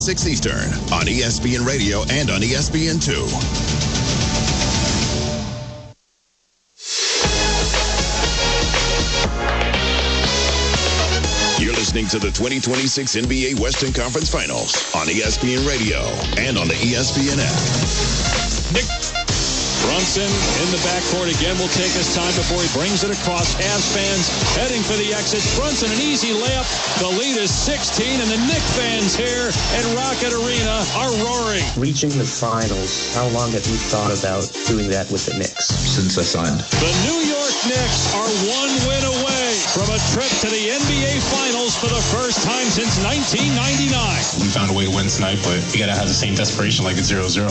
6 Eastern on ESPN Radio and on ESPN2. You're listening to the 2026 NBA Western Conference Finals on ESPN Radio and on the ESPN app. Nick Brunson in the backcourt again will take his time before he brings it across. Avs fans heading for the exit. Brunson, an easy layup. The lead is 16, and the Knick fans here at Rocket Arena are roaring. Reaching the finals, how long have you thought about doing that with the Knicks? Since I signed. The New York Knicks are one win away from a trip to the NBA Finals for the first time since 1999. We found a way to win tonight, but you got to have the same desperation like it's 0-0.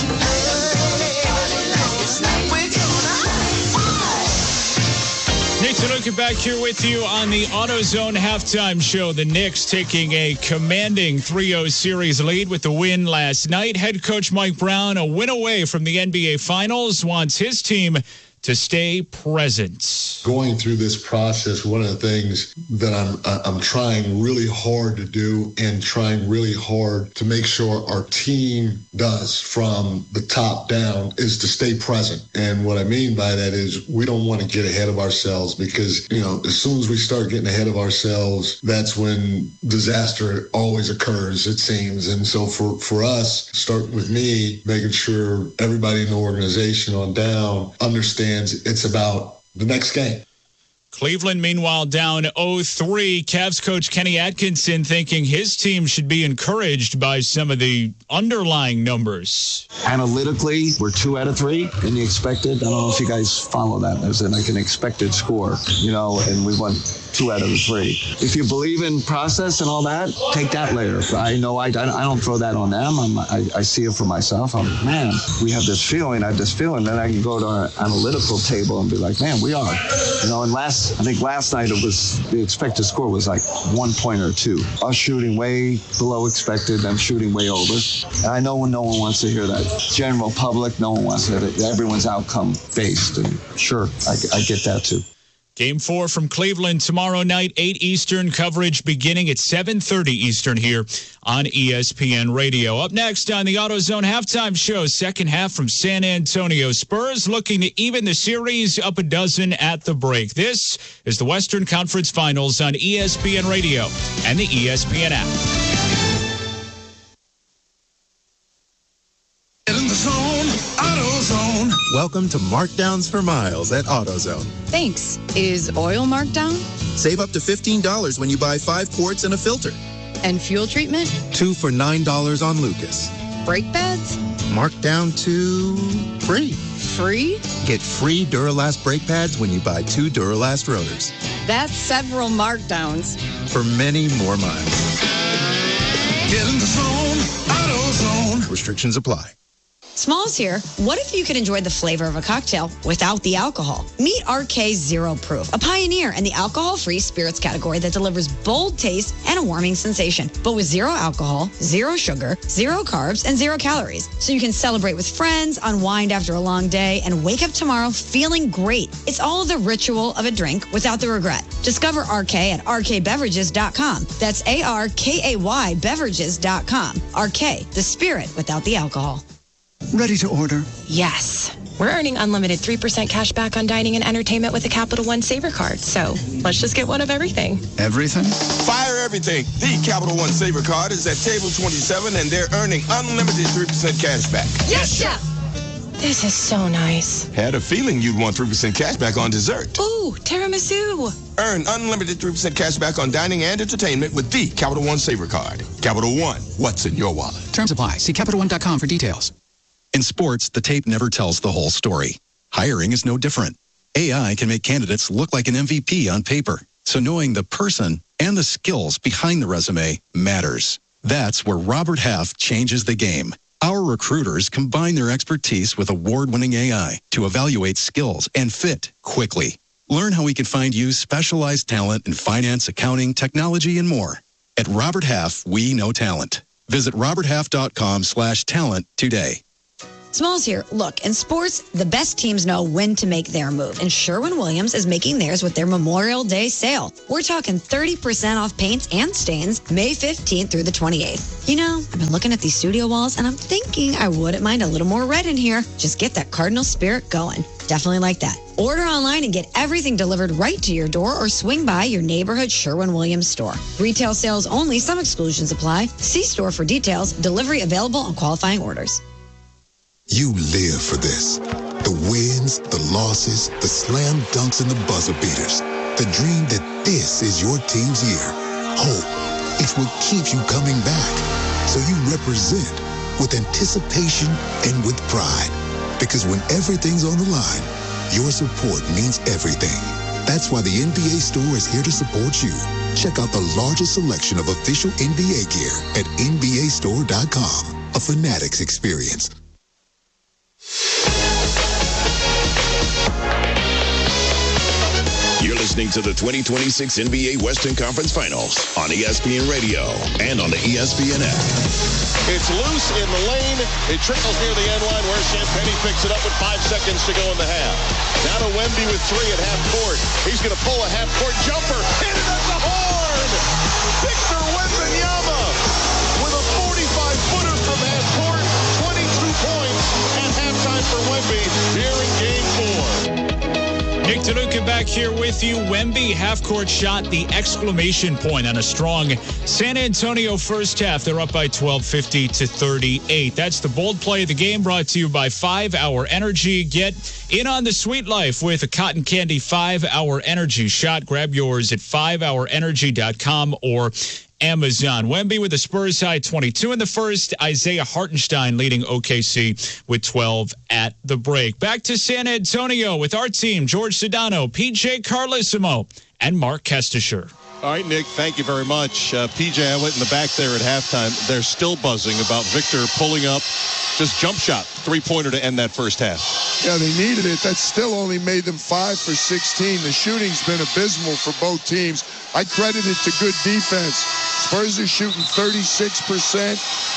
Nate Tanuka back here with you on the AutoZone halftime show. The Knicks taking a commanding 3-0 series lead with the win last night. Head coach Mike Brown, a win away from the NBA Finals, wants his team to stay present. Going through this process, one of the things that I'm trying really hard to do and trying really hard to make sure our team does from the top down is to stay present. And what I mean by that is we don't want to get ahead of ourselves because, as soon as we start getting ahead of ourselves, that's when disaster always occurs, it seems. And so for us, starting with me, making sure everybody in the organization on down understands it's about the next game. Cleveland, meanwhile, down 0-3. Cavs coach Kenny Atkinson thinking his team should be encouraged by some of the underlying numbers. Analytically, we're 2 out of 3 in the expected. I don't know if you guys follow that as like an expected score, and we won 2 out of the 3. If you believe in process and all that, take that later. I know I don't throw that on them. I see it for myself. We have this feeling. I have this feeling. Then I can go to our analytical table and be like, man, we are. And I think last night it was the expected score was like 1 point or 2. Us shooting way below expected, them shooting way over. And I know no one wants to hear that. General public, no one wants to hear that. Everyone's outcome based. And sure, I get that too. Game 4 from Cleveland tomorrow night, 8 Eastern, coverage beginning at 7:30 Eastern here on ESPN Radio. Up next on the AutoZone halftime show, second half from San Antonio. Spurs looking to even the series up a dozen at the break. This is the Western Conference Finals on ESPN Radio and the ESPN app. In the zone, AutoZone. Welcome to Markdowns for Miles at AutoZone. Thanks. Is oil marked down? Save up to $15 when you buy 5 quarts and a filter. And fuel treatment? 2 for $9 on Lucas. Brake pads? Marked down to free. Free? Get free Duralast brake pads when you buy 2 Duralast rotors. That's several markdowns. For many more miles. Get in the zone, AutoZone. Restrictions apply. Smalls here. What if you could enjoy the flavor of a cocktail without the alcohol? Meet RK Zero Proof, a pioneer in the alcohol-free spirits category that delivers bold taste and a warming sensation, but with 0 alcohol, 0 sugar, 0 carbs, and 0 calories. So you can celebrate with friends, unwind after a long day, and wake up tomorrow feeling great. It's all the ritual of a drink without the regret. Discover RK at rkbeverages.com. That's ARKAY beverages.com. RK, the spirit without the alcohol. Ready to order? Yes. We're earning unlimited 3% cash back on dining and entertainment with the Capital One Saver Card. So let's just get one of everything. Everything? Fire everything. The Capital One Saver Card is at table 27, and they're earning unlimited 3% cash back. Yes, Chef! This is so nice. Had a feeling you'd want 3% cash back on dessert. Ooh, tiramisu. Earn unlimited 3% cash back on dining and entertainment with the Capital One Saver Card. Capital One, what's in your wallet? Terms apply. See CapitalOne.com for details. In sports, the tape never tells the whole story. Hiring is no different. AI can make candidates look like an MVP on paper. So knowing the person and the skills behind the resume matters. That's where Robert Half changes the game. Our recruiters combine their expertise with award-winning AI to evaluate skills and fit quickly. Learn how we can find you specialized talent in finance, accounting, technology, and more. At Robert Half, we know talent. Visit roberthalf.com/talent today. Smalls here. Look, in sports, the best teams know when to make their move, and Sherwin-Williams is making theirs with their Memorial Day sale. We're talking 30% off paints and stains May 15th through the 28th. You know, I've been looking at these studio walls, and I'm thinking I wouldn't mind a little more red in here. Just get that Cardinal spirit going. Definitely like that. Order online and get everything delivered right to your door or swing by your neighborhood Sherwin-Williams store. Retail sales only. Some exclusions apply. See store for details. Delivery available on qualifying orders. You live for this. The wins, the losses, the slam dunks, and the buzzer beaters. The dream that this is your team's year. Hope. It's what keeps you coming back. So you represent with anticipation and with pride. Because when everything's on the line, your support means everything. That's why the NBA Store is here to support you. Check out the largest selection of official NBA gear at NBAstore.com. A Fanatics experience. You're listening to the 2026 NBA Western Conference Finals on ESPN Radio and on the ESPN app. It's loose in the lane. It trickles near the end line where Champagnie picks it up with 5 seconds to go in the half. Now to Wemby with 3 at half court. He's going to pull a half court jumper. Hit it at the horn! Victor Wembanyama with a 45-footer from half court. 22 points at halftime for Wemby here in Game 4. Nick DeLuca back here with you. Wemby half-court shot, the exclamation point on a strong San Antonio first half. They're up by 12, 50-38. That's the bold play of the game, brought to you by 5-Hour Energy. Get in on the sweet life with a cotton candy 5-Hour Energy shot. Grab yours at 5hourenergy.com or Amazon. Wemby with the Spurs high 22 in the first. Isaiah Hartenstein leading OKC with 12 at the break. Back to San Antonio with our team, George Sedano, PJ Carlesimo, and Mark Kestisher. All right, Nick, thank you very much. PJ, I went in the back there at halftime. They're still buzzing about Victor pulling up just jump shot, three-pointer to end that first half. Yeah, they needed it. That still only made them 5 for 16. The shooting's been abysmal for both teams. I credit it to good defense. Spurs are shooting 36%,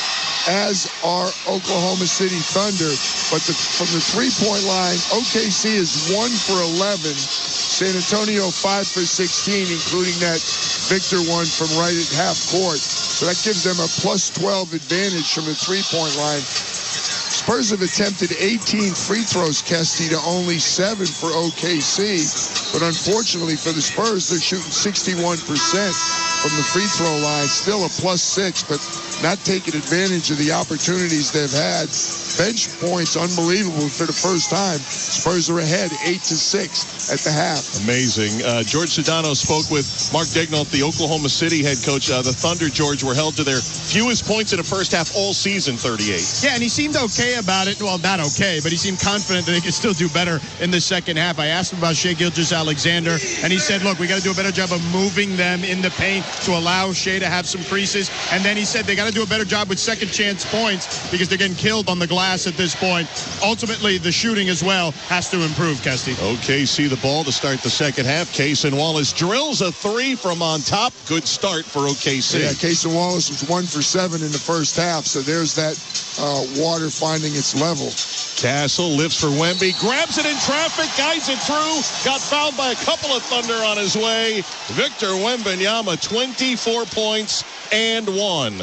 as are Oklahoma City Thunder. But from the three-point line, OKC is 1 for 11. San Antonio 5 for 16, including that Victor one from right at half court. So that gives them a plus 12 advantage from the three-point line. Spurs have attempted 18 free throws, Kesty, to only 7 for OKC. But unfortunately for the Spurs, they're shooting 61% from the free throw line. Still a plus 6, but not taking advantage of the opportunities they've had. Bench points, unbelievable for the first time. Spurs are ahead 8-6 at the half. Amazing. George Sedano spoke with Mark Daigneault, the Oklahoma City head coach. The Thunder, George, were held to their fewest points in the first half all season, 38. Yeah, and he seemed okay about it. Well, not okay, but he seemed confident that they could still do better in the second half. I asked him about Shai Gilgeous-Alexander, and he said, look, we got to do a better job of moving them in the paint to allow Shai to have some creases. And then he said they got to do a better job with second chance points because they're getting killed on the glass at this point. Ultimately, the shooting as well has to improve, Kesty. OKC the ball to start the second half. Cason Wallace drills a 3 from on top. Good start for OKC. Yeah, Cason Wallace was 1 for 7 in the first half, so there's that water finding its level. Castle lifts for Wemby, grabs it in traffic, guides it through, got fouled by a couple of Thunder on his way. Victor Wembanyama, 24 points and 1.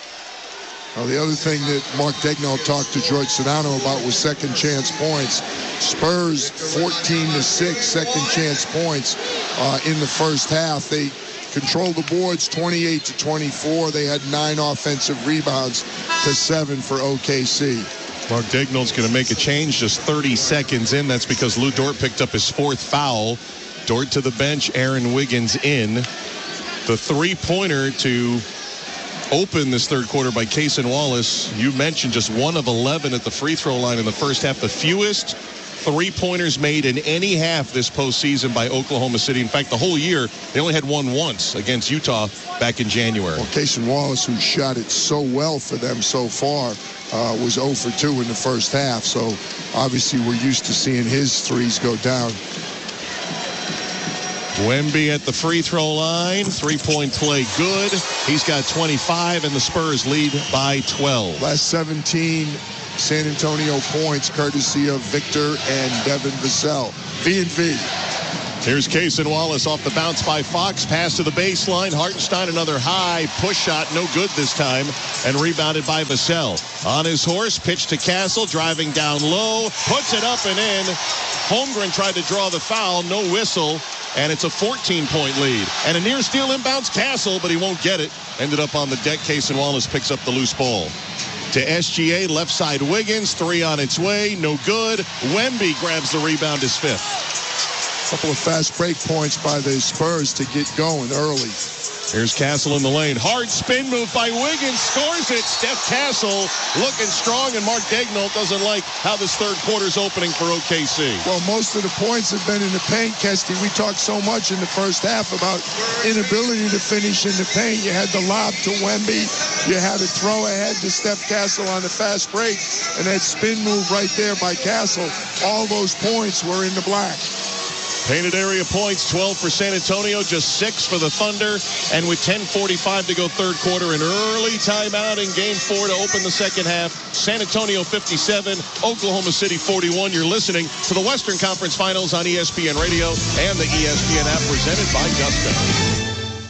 Well, the other thing that Mark Daigneault talked to George Sedano about was second chance points. Spurs 14-6 second chance points in the first half. They controlled the boards 28-24. They had 9 offensive rebounds to 7 for OKC. Mark Daigneault's going to make a change just 30 seconds in. That's because Lou Dort picked up his 4th foul. Dort to the bench, Aaron Wiggins in. The three-pointer to open this third quarter by Cason Wallace. You mentioned just 1 of 11 at the free throw line in the first half. The fewest three-pointers made in any half this postseason by Oklahoma City. In fact, the whole year, they only had one once against Utah back in January. Well, Cason Wallace, who shot it so well for them so far, was 0 for 2 in the first half. So obviously we're used to seeing his threes go down. Wemby at the free throw line. 3-point play good. He's got 25, and the Spurs lead by 12. Last 17 San Antonio points, courtesy of Victor and Devin Vassell. V&V. Here's Cason Wallace off the bounce by Fox. Pass to the baseline. Hartenstein, another high push shot. No good this time. And rebounded by Vassell. On his horse, pitch to Castle. Driving down low. Puts it up and in. Holmgren tried to draw the foul. No whistle. And it's a 14-point lead. And a near steal inbounds Castle, but he won't get it. Ended up on the deck. Cason Wallace picks up the loose ball. To SGA, left side Wiggins. 3 on its way. No good. Wemby grabs the rebound, his 5th. Couple of fast break points by the Spurs to get going early. Here's Castle in the lane. Hard spin move by Wiggins. Scores it. Steph Castle looking strong, and Mark Daigneault doesn't like how this third quarter's opening for OKC. Well, most of the points have been in the paint, Kesty. We talked so much in the first half about inability to finish in the paint. You had the lob to Wemby. You had a throw ahead to Steph Castle on the fast break, and that spin move right there by Castle. All those points were in the black. Painted area points, 12 for San Antonio, just 6 for the Thunder. And with 10:45 to go third quarter, an early timeout in Game 4 to open the second half. San Antonio 57, Oklahoma City 41. You're listening to the Western Conference Finals on ESPN Radio and the ESPN app, presented by Gusto.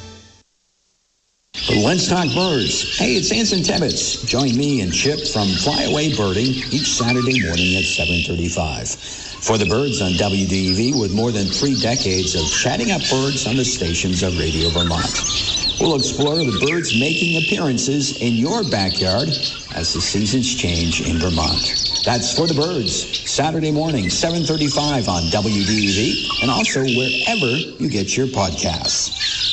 Let's talk birds. Hey, it's Anson Tebbets. Join me and Chip from Flyaway Birding each Saturday morning at 7:35. For the birds on WDEV, with more than 3 decades of chatting up birds on the stations of Radio Vermont. We'll explore the birds making appearances in your backyard as the seasons change in Vermont. That's For the Birds, Saturday morning, 7:35 on WDEV, and also wherever you get your podcasts.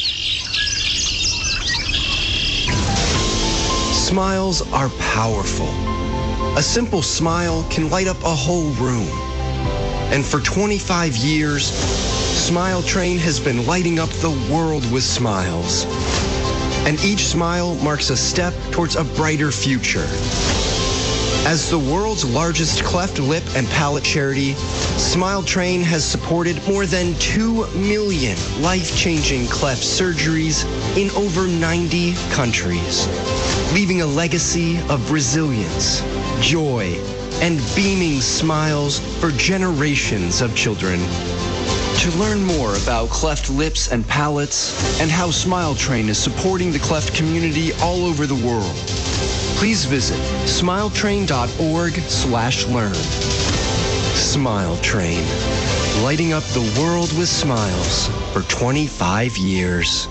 Smiles are powerful. A simple smile can light up a whole room. And for 25 years, Smile Train has been lighting up the world with smiles. And each smile marks a step towards a brighter future. As the world's largest cleft lip and palate charity, Smile Train has supported more than 2 million life-changing cleft surgeries in over 90 countries, leaving a legacy of resilience, joy, and beaming smiles for generations of children. To learn more about cleft lips and palates and how Smile Train is supporting the cleft community all over the world, please visit smiletrain.org/learn. Smile Train, lighting up the world with smiles for 25 years.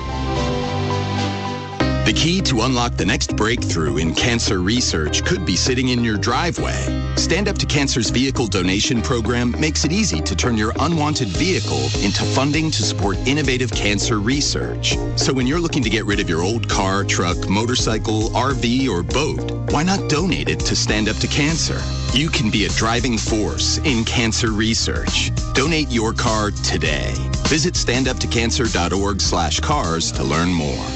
The key to unlock the next breakthrough in cancer research could be sitting in your driveway. Stand Up to Cancer's vehicle donation program makes it easy to turn your unwanted vehicle into funding to support innovative cancer research. So when you're looking to get rid of your old car, truck, motorcycle, RV, or boat, why not donate it to Stand Up to Cancer? You can be a driving force in cancer research. Donate your car today. Visit standuptocancer.org/cars to learn more.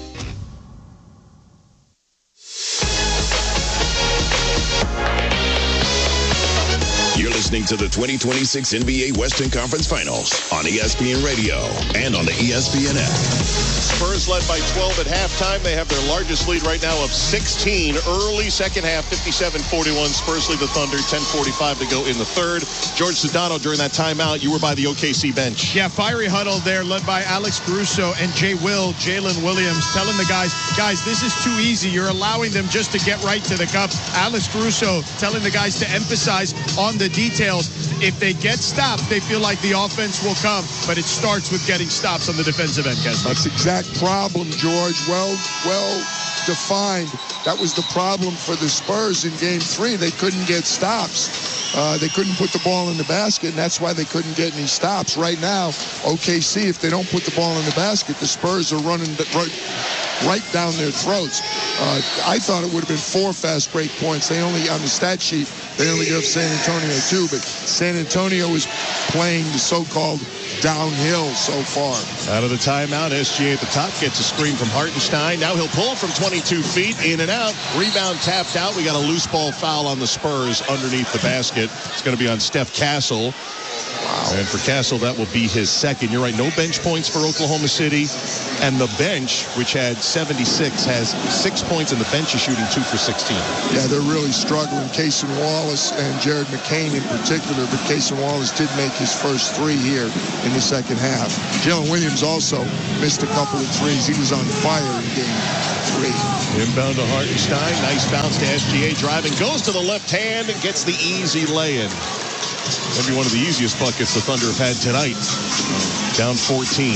Listening to the 2026 NBA Western Conference Finals on ESPN Radio and on the ESPN app. Spurs led by 12 at halftime. They have their largest lead right now of 16. Early second half, 57-41. Spurs lead the Thunder. 10:45 to go in the third. George Sedano, during that timeout, you were by the OKC bench. Yeah, fiery huddle there, led by Alex Caruso and Jalen Williams, telling the guys, this is too easy. You're allowing them just to get right to the cup. Alex Caruso telling the guys to emphasize on the details. If they get stops, they feel like the offense will come, but it starts with getting stops on the defensive end, Kessler. That's the exact problem, George. Well defined. That was the problem for the Spurs in Game 3. They couldn't get stops. They couldn't put the ball in the basket, and that's why they couldn't get any stops. Right now, OKC, if they don't put the ball in the basket, the Spurs are running right down their throats. I thought it would have been 4 fast break points. They only, on the stat sheet, they only give San Antonio 2, but San Antonio is playing the so-called downhill so far. Out of the timeout, SGA at the top gets a screen from Hartenstein. Now he'll pull from 22 feet, in and out. Rebound tapped out. We got a loose ball foul on the Spurs underneath the basket. It's going to be on Steph Castle. And for Castle, that will be his second. You're right, no bench points for Oklahoma City. And the bench, which had 76, has 6 points, and the bench is shooting 2 for 16. Yeah, they're really struggling. Cason Wallace and Jared McCain in particular, but Cason Wallace did make his first three here in the second half. Jalen Williams also missed a couple of threes. He was on fire in game 3. Inbound to Hartenstein. Nice bounce to SGA. Driving, goes to the left hand and gets the easy lay-in. Maybe one of the easiest buckets the Thunder have had tonight. Down 14.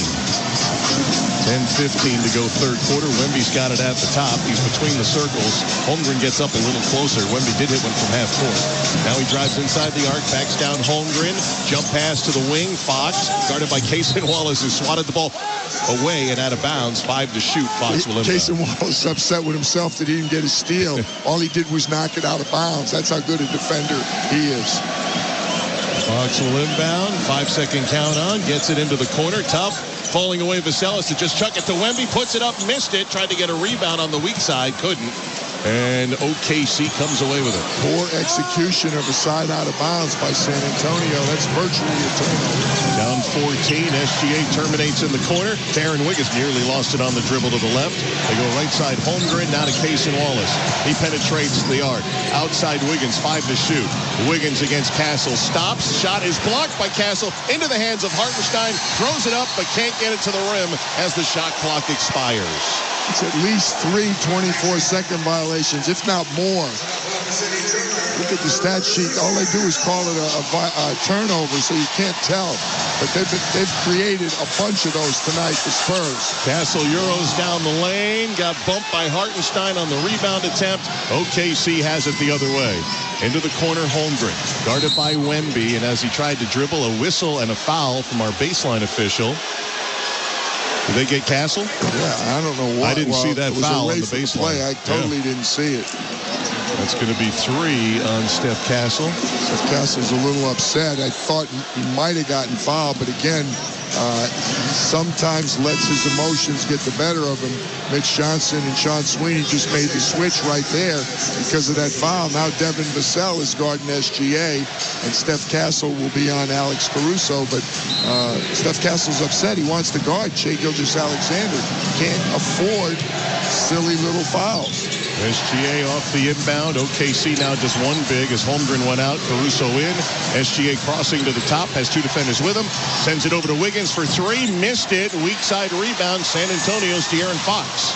10-15 to go third quarter. Wemby's got it at the top. He's between the circles. Holmgren gets up a little closer. Wemby did hit one from half court. Now he drives inside the arc, backs down Holmgren. Jump pass to the wing. Fox, guarded by Cason Wallace, who swatted the ball away and out of bounds. 5 to shoot. Fox will inbound. Cason Wallace upset with himself that he didn't get a steal. All he did was knock it out of bounds. That's how good a defender he is. Fox will inbound. 5-second count on. Gets it into the corner. Tough. Falling away Vaselis to just chuck it to Wemby. Puts it up. Missed it. Tried to get a rebound on the weak side. Couldn't. And OKC comes away with it. Poor execution of a side out of bounds by San Antonio. That's virtually a turnover. Down 14. SGA terminates in the corner. Aaron Wiggins nearly lost it on the dribble to the left. They go right side. Holmgren now to Cason Wallace. He penetrates the arc. Outside Wiggins. 5 to shoot. Wiggins against Castle. Stops. Shot is blocked by Castle. Into the hands of Hartenstein. Throws it up but can't get it to the rim as the shot clock expires. It's at least 3 24-second violations, if not more. Look at the stat sheet. All they do is call it a turnover, so you can't tell. But they've created a bunch of those tonight, the Spurs. Castle Euros down the lane. Got bumped by Hartenstein on the rebound attempt. OKC has it the other way. Into the corner, Holmgren. Guarded by Wemby, and as he tried to dribble, a whistle and a foul from our baseline official. Did they get Castle? Yeah, I don't know why. I didn't see that foul on the baseline. I totally didn't see it. That's going to be 3 on Steph Castle. Steph Castle's a little upset. I thought he might have gotten fouled, but again, he sometimes lets his emotions get the better of him. Mitch Johnson and Sean Sweeney just made the switch right there because of that foul. Now Devin Vassell is guarding SGA, and Steph Castle will be on Alex Caruso. But Steph Castle's upset. He wants to guard Shai Gilgeous-Alexander. Can't afford silly little fouls. SGA off the inbound. OKC now just one big as Holmgren went out. Caruso in. SGA crossing to the top. Has 2 defenders with him. Sends it over to Wiggins for 3. Missed it. Weak side rebound. San Antonio's De'Aaron Fox.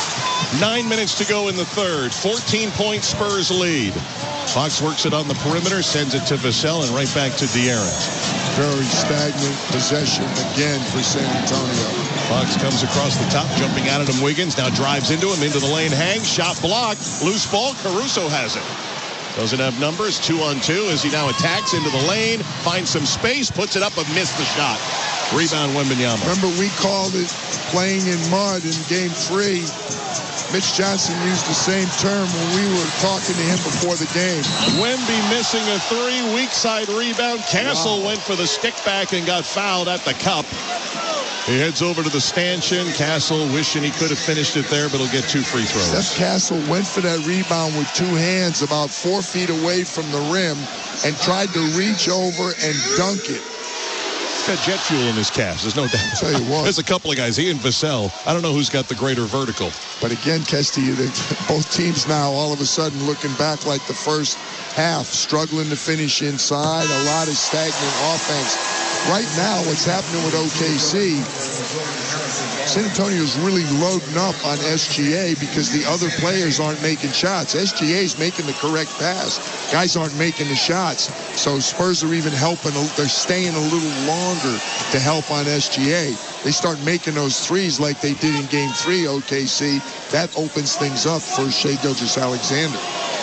9 minutes to go in the third. 14-point Spurs lead. Fox works it on the perimeter. Sends it to Vassell and right back to De'Aaron. Very stagnant possession again for San Antonio. Fox comes across the top, jumping out at him. Wiggins now drives into him, into the lane, hangs, shot blocked, loose ball. Caruso has it. Doesn't have numbers, 2-on-2 as he now attacks into the lane, finds some space, puts it up, but missed the shot. Rebound, Wembanyama. Remember, we called it playing in mud in game 3. Mitch Johnson used the same term when we were talking to him before the game. Wemby missing a 3, weak side rebound. Castle went for the stick back and got fouled at the cup. He heads over to the stanchion. Castle wishing he could have finished it there, but he'll get 2 free throws. Steph Castle went for that rebound with 2 hands about 4 feet away from the rim and tried to reach over and dunk it. He's got jet fuel in his calves. There's no doubt. I'll tell you what. There's a couple of guys, he and Vassell. I don't know who's got the greater vertical. But again, Kesty, both teams now all of a sudden looking back like the first half, struggling to finish inside, a lot of stagnant offense. Right now, what's happening with OKC, San Antonio's really loading up on SGA because the other players aren't making shots. SGA's making the correct pass. Guys aren't making the shots. So Spurs are even helping. They're staying a little longer to help on SGA. They start making those threes like they did in Game 3, OKC. That opens things up for Shai Gilgeous-Alexander.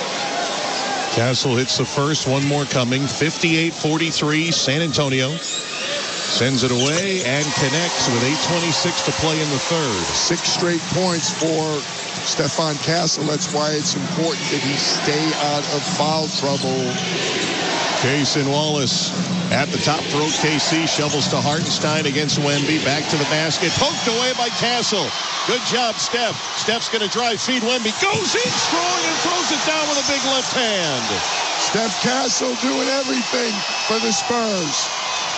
Castle hits the first, one more coming. 58-43, San Antonio. Sends it away and connects with 8:26 to play in the third. 6 straight points for Stephon Castle. That's why it's important that he stay out of foul trouble. Cason Wallace at the top for OKC. Shovels to Hartenstein against Wemby. Back to the basket. Poked away by Castle. Good job, Steph. Steph's going to drive, feed Wemby. Goes in strong and throws it down with a big left hand. Steph Castle doing everything for the Spurs.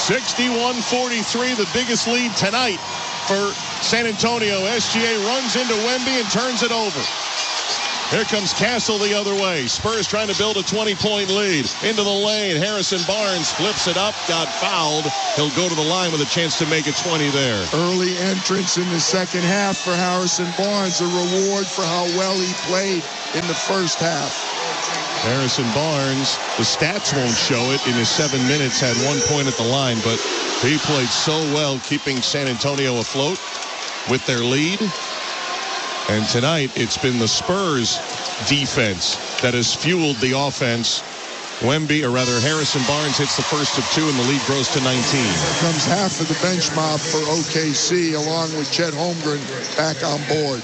61-43, the biggest lead tonight for San Antonio. SGA runs into Wemby and turns it over. Here comes Castle the other way. Spurs trying to build a 20-point lead. Into the lane. Harrison Barnes flips it up. Got fouled. He'll go to the line with a chance to make it 20 there. Early entrance in the second half for Harrison Barnes. A reward for how well he played in the first half. Harrison Barnes, the stats won't show it. In his 7 minutes, had 1 point at the line, but he played so well keeping San Antonio afloat with their lead. And tonight, it's been the Spurs defense that has fueled the offense. Harrison Barnes hits the first of 2, and the lead grows to 19. Here comes half of the bench mob for OKC, along with Chet Holmgren back on board.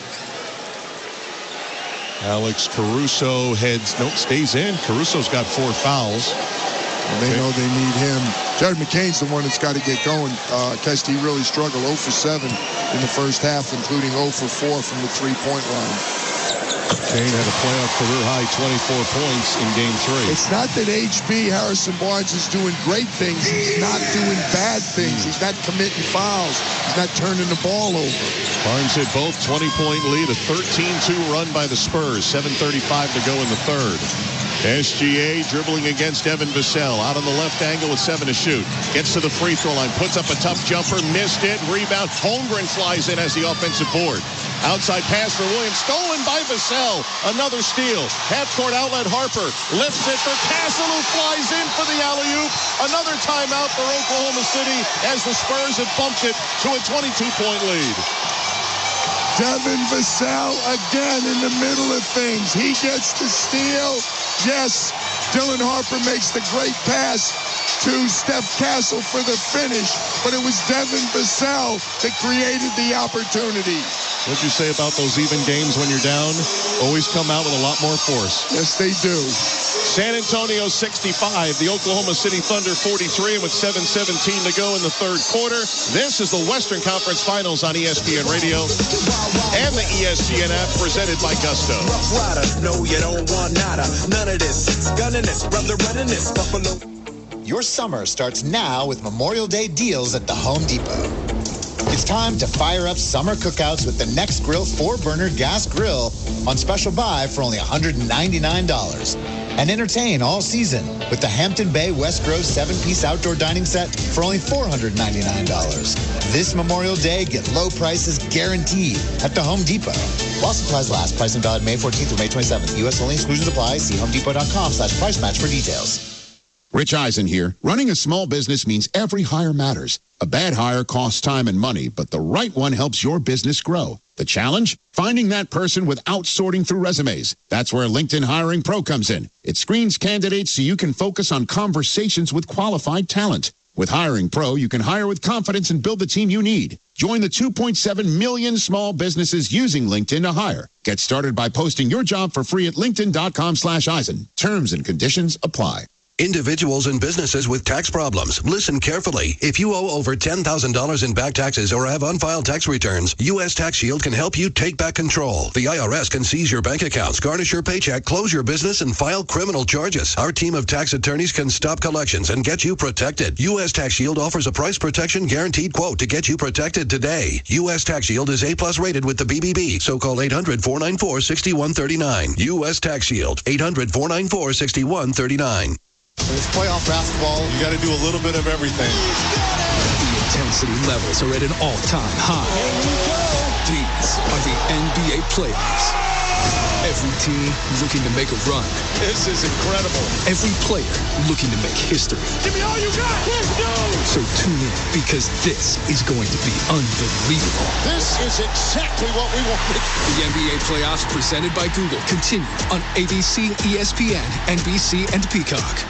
Alex Caruso stays in. Caruso's got 4 fouls. And they know they need him. Jared McCain's the one that's got to get going. Kesty really struggled 0 for 7 in the first half, including 0 for 4 from the three-point line. McCain had a playoff career-high 24 points in Game 3. It's not that HB, Harrison Barnes, is doing great things. He's not doing bad things. He's not committing fouls. He's not turning the ball over. Barnes hit both 20-point lead, a 13-2 run by the Spurs. 7:35 to go in the third. SGA dribbling against Devin Vassell. Out on the left angle with 7 to shoot. Gets to the free throw line. Puts up a tough jumper. Missed it. Rebound. Holmgren flies in as the offensive board. Outside pass for Williams. Stolen by Vassell. Another steal. Half-court outlet. Harper lifts it for Castle, who flies in for the alley-oop. Another timeout for Oklahoma City as the Spurs have bumped it to a 22-point lead. Devin Vassell again in the middle of things. He gets the steal. Yes, Dylan Harper makes the great pass to Steph Castle for the finish, but it was Devin Vassell that created the opportunity. What'd you say about those even games when you're down? Always come out with a lot more force. Yes, they do. San Antonio 65, the Oklahoma City Thunder 43, and with 7:17 to go in the third quarter. This is the Western Conference Finals on ESPN Radio and the ESPN app, presented by Gusto. Rough Rider, no, you don't want nada. None of this. It's gunning this, brother running this, Buffalo. Your summer starts now with Memorial Day deals at the Home Depot. It's time to fire up summer cookouts with the Next Grill 4-burner gas grill on special buy for only $199. And entertain all season with the Hampton Bay West Grove 7-piece outdoor dining set for only $499. This Memorial Day, get low prices guaranteed at the Home Depot. While supplies last, price and valid May 14th through May 27th. U.S. only, exclusions apply. See homedepot.com/price match for details. Rich Eisen here. Running a small business means every hire matters. A bad hire costs time and money, but the right one helps your business grow. The challenge? Finding that person without sorting through resumes. That's where LinkedIn Hiring Pro comes in. It screens candidates so you can focus on conversations with qualified talent. With Hiring Pro, you can hire with confidence and build the team you need. Join the 2.7 million small businesses using LinkedIn to hire. Get started by posting your job for free at linkedin.com/Eisen. Terms and conditions apply. Individuals and businesses with tax problems, listen carefully. If you owe over $10,000 in back taxes or have unfiled tax returns, U.S. Tax Shield can help you take back control. The IRS can seize your bank accounts, garnish your paycheck, close your business, and file criminal charges. Our team of tax attorneys can stop collections and get you protected. U.S. Tax Shield offers a price protection guaranteed quote to get you protected today. U.S. Tax Shield is A+ rated with the BBB, so call 800-494-6139. U.S. Tax Shield, 800-494-6139. It's playoff basketball. You got to do a little bit of everything. The intensity levels are at an all-time high. These are the NBA playoffs. Every team looking to make a run. This is incredible. Every player looking to make history. Give me all you got. Let's go. So tune in, because this is going to be unbelievable. This is exactly what we wanted. The NBA playoffs presented by Google continue on ABC, ESPN, NBC, and Peacock.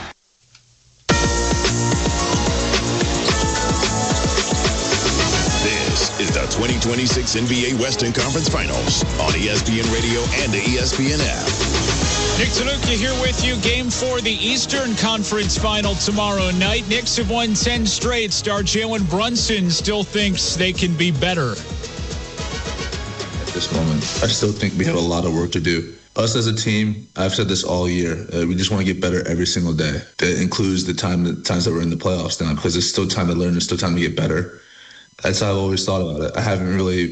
Is the 2026 NBA Western Conference Finals on ESPN Radio and the ESPN app. Nick Tanuka here with you. Game 4, the Eastern Conference Final tomorrow night. Knicks have won 10 straight. Star Jalen Brunson still thinks they can be better. At this moment, I still think we have a lot of work to do. Us as a team, I've said this all year, we just want to get better every single day. That includes the times that we're in the playoffs now, because it's still time to learn, it's still time to get better. That's how I've always thought about it. I haven't really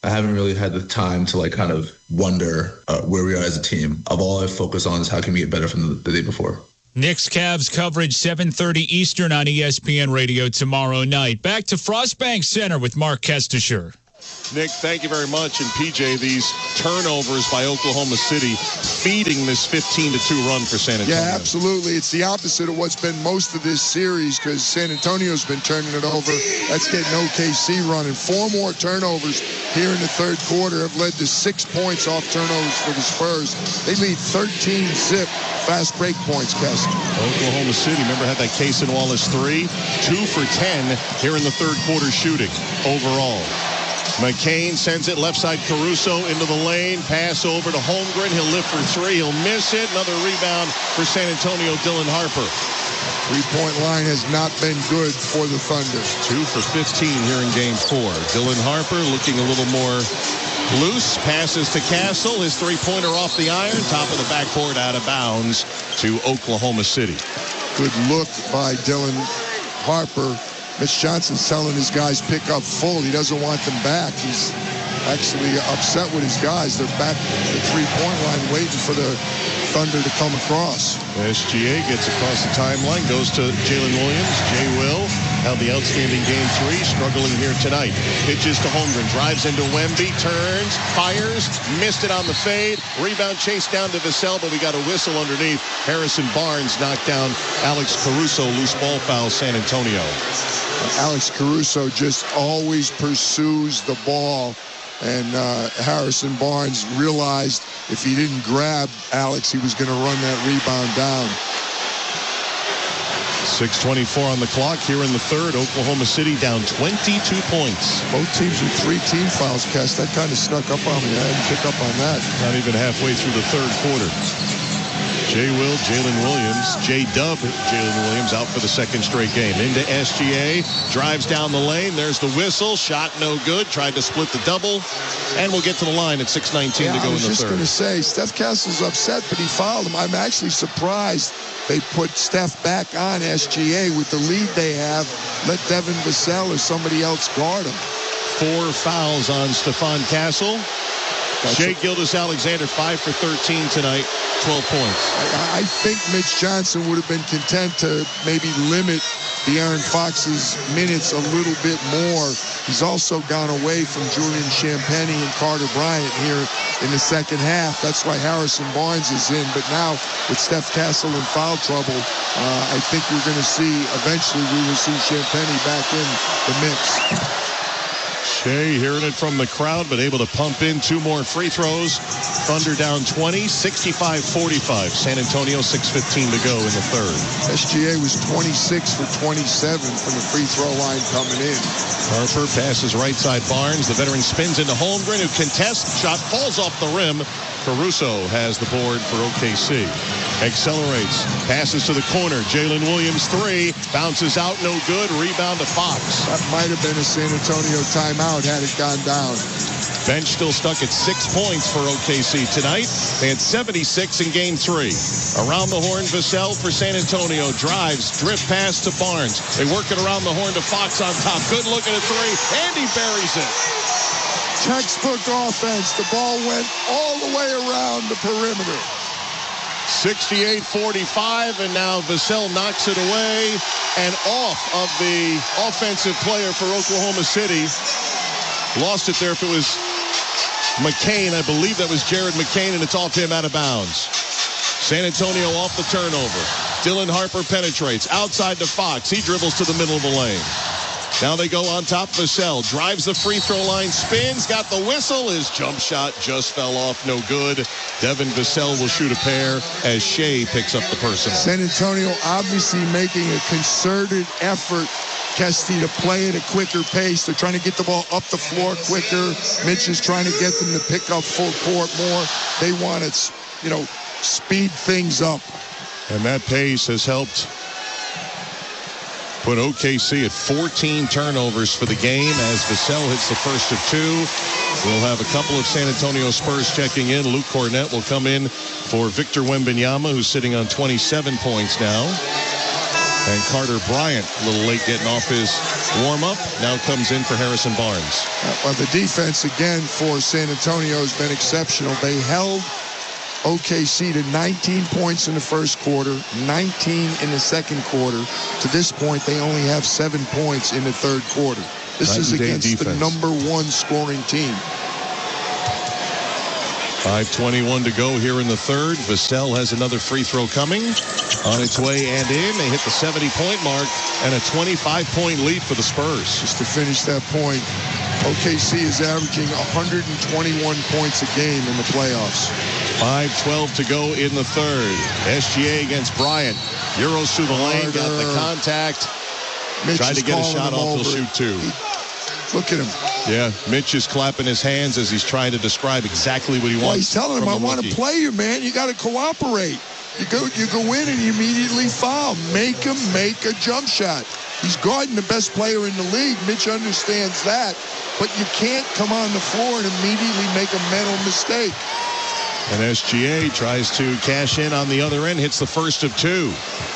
had the time to like kind of wonder where we are as a team. All I focus on is how can we get better from the day before. Knicks Cavs coverage 7:30 Eastern on ESPN Radio tomorrow night. Back to Frostbank Center with Mark Kestisher. Nick, thank you very much. And PJ, these turnovers by Oklahoma City feeding this 15-2 run for San Antonio. Yeah, absolutely. It's the opposite of what's been most of this series because San Antonio's been turning it over. That's getting OKC running. 4 more turnovers here in the third quarter have led to 6 points off turnovers for the Spurs. They lead 13-zip fast break points, Kester. Oklahoma City, remember, had that Cason Wallace 3, 2 for 10 here in the third quarter shooting overall. McCain sends it left side, Caruso into the lane, pass over to Holmgren. He'll lift for 3. He'll miss it. Another rebound for San Antonio, Dylan Harper. 3-point line has not been good for the Thunder. 2 for 15 here in game 4. Dylan Harper looking a little more loose. Passes to Castle. His 3-pointer off the iron. Top of the backboard, out of bounds to Oklahoma City. Good look by Dylan Harper. Mitch Johnson's telling his guys pick up full. He doesn't want them back. He's actually upset with his guys. They're back at the 3-point line waiting for the Thunder to come across. SGA gets across the timeline, goes to Jalen Williams. Jay Will held the outstanding game 3, struggling here tonight. Pitches to Holmgren, drives into Wemby, turns, fires, missed it on the fade. Rebound chased down to Vassell, but we got a whistle underneath. Harrison Barnes knocked down Alex Caruso. Loose ball foul, San Antonio. Alex Caruso just always pursues the ball. And Harrison Barnes realized if he didn't grab Alex, he was going to run that rebound down. 6:24 on the clock here in the third. Oklahoma City down 22 points. Both teams with 3 team fouls, Kess. That kind of snuck up on me. I didn't pick up on that. Not even halfway through the third quarter. Jay Will, Jalen Williams, J-Dub, Jalen Williams out for the second straight game. Into SGA, drives down the lane. There's the whistle. Shot no good. Tried to split the double. And we'll get to the line at 6:19 to go in the third. I was just going to say, Steph Castle's upset, but he fouled him. I'm actually surprised they put Steph back on SGA with the lead they have. Let Devin Vassell or somebody else guard him. 4 fouls on Stephon Castle. Shai Gilgeous-Alexander, 5 for 13 tonight, 12 points. I think Mitch Johnson would have been content to maybe limit De'Aaron Fox's minutes a little bit more. He's also gone away from Julian Champagnie and Carter Bryant here in the second half. That's why Harrison Barnes is in. But now with Steph Castle in foul trouble, I think you're going to see, eventually we will see Champagnie back in the mix. Shea hearing it from the crowd, but able to pump in 2 more free throws. Thunder down 20, 65-45. San Antonio, 6:15 to go in the third. SGA was 26 for 27 from the free throw line coming in. Harper passes right side Barnes. The veteran spins into Holmgren, who contests. Shot falls off the rim. Caruso has the board for OKC. Accelerates. Passes to the corner. Jalen Williams 3. Bounces out, no good. Rebound to Fox. That might have been a San Antonio timeout had it gone down. Bench still stuck at 6 points for OKC tonight. They had 76 in game 3. Around the horn, Vassell for San Antonio. Drives, drift pass to Barnes. They work it around the horn to Fox on top. Good look at a 3, and he buries it. Textbook offense. The ball went all the way around the perimeter. 68-45, and now Vassell knocks it away and off of the offensive player for Oklahoma City. Lost it there. If it was McCain, I believe that was Jared McCain, and it's off him out of bounds. San Antonio off the turnover. Dylan Harper penetrates outside to Fox. He dribbles to the middle of the lane. Now they go on top. Vassell drives the free throw line, spins, got the whistle. His jump shot just fell off, no good. Devin Vassell will shoot a pair as Shea picks up the person. San Antonio obviously making a concerted effort, Kesty, to play at a quicker pace. They're trying to get the ball up the floor quicker. Mitch is trying to get them to pick up full court more. They want to, speed things up. And that pace has helped put OKC at 14 turnovers for the game as Vassell hits the first of two. We'll have a couple of San Antonio Spurs checking in. Luke Cornett will come in for Victor Wembanyama, who's sitting on 27 points now. And Carter Bryant, a little late getting off his warm-up, now comes in for Harrison Barnes. Well, the defense, again, for San Antonio has been exceptional. They held OKC to 19 points in the first quarter, 19 in the second quarter. To this point, they only have 7 points in the third quarter. This is against the number one scoring team. 5:21 to go here in the third. Vassell has another free throw coming. On its way and in. They hit the 70-point mark and a 25-point lead for the Spurs. Just to finish that point, OKC is averaging 121 points a game in the playoffs. 5:12 to go in the third. SGA against Bryant. Euros through the lane, got the contact. Mitch tried to get a shot off, he'll shoot two. Look at him. Yeah, Mitch is clapping his hands as he's trying to describe exactly what he wants. Well, he's telling him, I want to play you, man. You got to cooperate. You go in and you immediately foul. Make him make a jump shot. He's guarding the best player in the league. Mitch understands that. But you can't come on the floor and immediately make a mental mistake. And SGA tries to cash in on the other end, hits the first of two.